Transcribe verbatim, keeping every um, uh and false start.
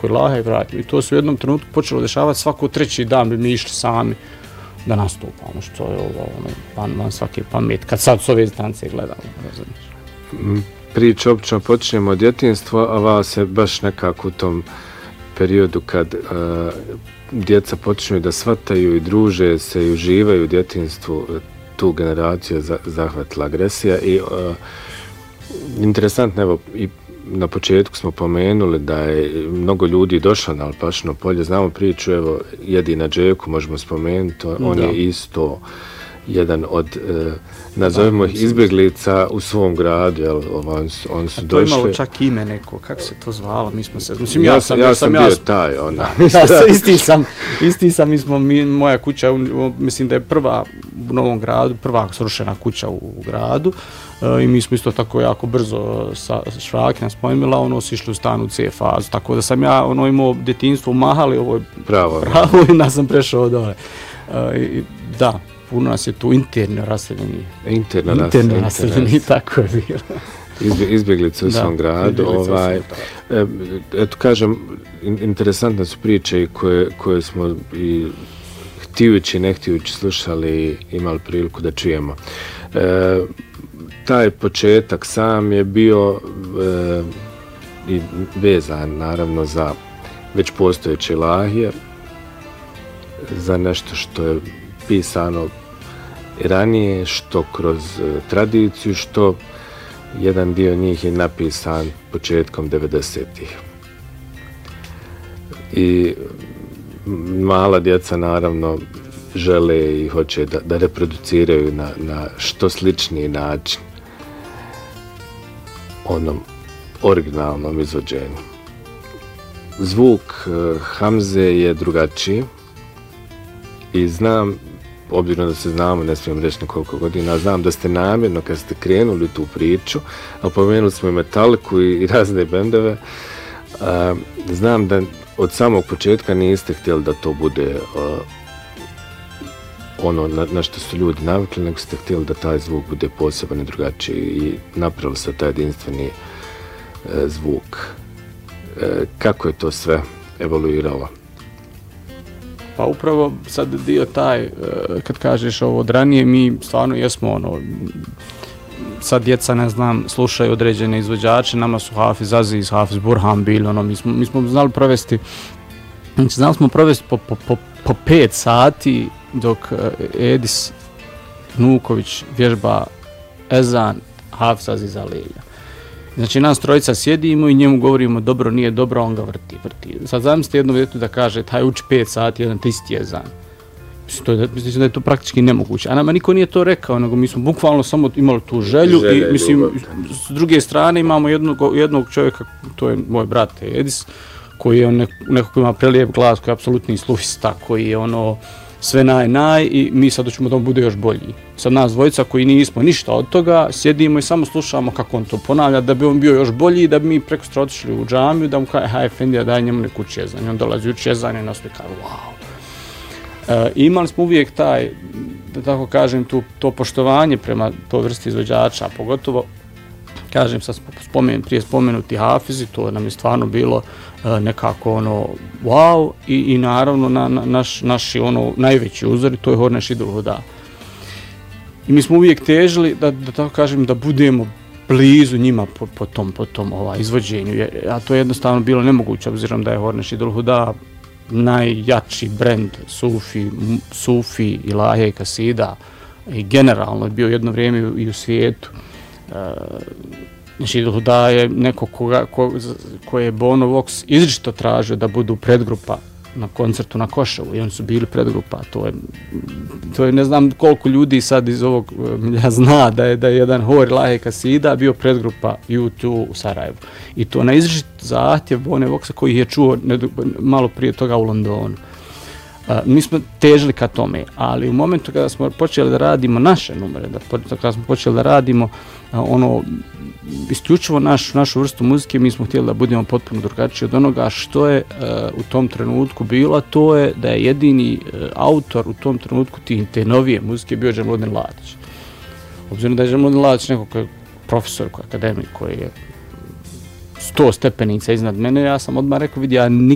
tako i lahe vratio. I to se u jednom trenutku počelo dešavati, svako treći dan bi mi išli sami da nastupamo, što je ovo, ono, van, van svake pamet, kad sad s ove distance gledamo, razumiješ. Priča obično počinjemo od djetinjstva, a vas se baš nekako u tom periodu kad uh, djeca počinju da shvataju i druže se i uživaju u djetinjstvu, tu generaciju za, zahvatila agresija i uh, interesantno, evo, i na početku smo pomenuli da je mnogo ljudi došlo na Alpašino polje, znamo priču, evo, Jedina Džeku možemo spomenuti, on da. je isto jedan od, e, nazovimo ih, izbjeglica u svom gradu, jel, on, on su to došli. To imalo čak ime neko, kako se to zvalo, mi smo se, mislim, ja, ja sam, ja ja sam sam bio ja, taj, ona. Da, da, isti sam, isti sam, mi smo, mi, moja kuća, mislim da je prva u Novom Gradu, prva srušena kuća u, u gradu, e, i mi smo isto tako jako brzo sa Švraki nas pojmila, ono, si išli u stan u C fazu, tako da sam ja, ono, imao djetinjstvo u Mahali, ovo je pravo, pravo i nas sam prešao dole. E, i, da. Puno nas je tu interno raseljeni. Interno, interno ras, raseljeni, tako je bilo. Izbje, izbjeglice u svom gradu. Ovaj, e, eto kažem, interesantne su priče koje, koje smo i htijući i ne htijući slušali i imali priliku da čujemo. E, taj početak sam je bio e, i vezan naravno za već postojeće ilahije, za nešto što je pisano ranije, što kroz uh, tradiciju, što jedan dio njih je napisan početkom devedesetih. I mala djeca naravno žele i hoće da, da reproduciraju na, na što sličniji način onom originalnom izvođenju. Zvuk uh, Hamze je drugačiji i znam, obzirom da se znamo, ne smijem reći nekoliko godina, znam da ste namjerno kad ste krenuli tu priču, a pomenuli smo i Metaliku i, i razne bendove, a, znam da od samog početka niste htjeli da to bude a, ono na, na što su ljudi navikli, nego ste htjeli da taj zvuk bude poseban i drugačiji i napravili se taj jedinstveni a, zvuk. A, kako je to sve evoluiralo? Pa upravo sad dio taj, kad kažeš ovo od ranije, mi stvarno jesmo ono, sad djeca, ne znam, slušaju određene izvođače, nama su Hafiz Aziz, Hafiz Burhan bili, ono, mi smo, mi smo znali provesti, znači znali smo provesti po, po, po, po pet sati dok Edis Nuković vježba ezan, Hafiz Aziz Alelja. Znači, nas trojica sjedimo i njemu govorimo dobro, nije dobro, on ga vrti, vrti. Sad zamislite jedno djetu da kaže, taj uči pet sati, jedan te isti jezan. Mislim, to je, mislim da je to praktički nemoguće. A nama niko nije to rekao, nego mi smo bukvalno samo imali tu želju. Želje, i, mislim, ljubav. S druge strane imamo jednog, jednog čovjeka, to je moj brat Edis, koji je neko, neko koji ima prelijep glas, koji je apsolutni sluhista, koji je ono sve naj, naj i mi sad ćemo da on bude još bolji. Sad nas dvojica koji nismo ništa od toga, sjedimo i samo slušamo kako on to ponavlja, da bi on bio još bolji i da bi mi preko stra otišli u džamiju, da mu kaže, haj Efendija, daj njemu neku čezanje. On dolazi u čezanje i nas mi kaže, wow. E, imali smo uvijek taj, da tako kažem, tu, to poštovanje prema toj vrsti izvođača, pogotovo, kažem, sad spomen, prije spomenuti Hafizi, to nam je stvarno bilo e, nekako ono, wow, i, i naravno na, na, naš, naši ono, najveći uzor, to je Horneš Idul Huda. I mi smo uvijek težili, da, da tako kažem, da budemo blizu njima po, po tom, po tom ovaj, izvođenju, a to je jednostavno bilo nemoguće, obzirom da je Horneš Idul Huda najjači brend Sufi, Sufi, Ilahe i Kasida i generalno je bio jedno vrijeme i u svijetu. Znači, Idul Huda je neko koga, ko, koje je Bono Vox izričito tražio da budu predgrupa na koncertu na Koševu i oni su bili predgrupa. To je, to je ne znam koliko ljudi sad iz ovog milja zna da je, da je jedan hor Ilahe Kasida bio predgrupa U dva u Sarajevu. I to na izričit zahtjev Bone Voxa koji je čuo malo prije toga u Londonu. Uh, mi smo težili ka tome, ali u momentu kada smo počeli da radimo naše numere, da, kada smo počeli da radimo uh, ono, isključivo naš, našu vrstu muzike, mi smo htjeli da budemo potpuno drugačiji od onoga što je uh, u tom trenutku bilo, a to je da je jedini uh, autor u tom trenutku tih, te novije muzike bio Džemludin Latić. Obzirom da je Džemludin Latić neko koji je profesor, koji je akademik, koji je sto stepenica iznad mene, ja sam odmah rekao, vidi, ja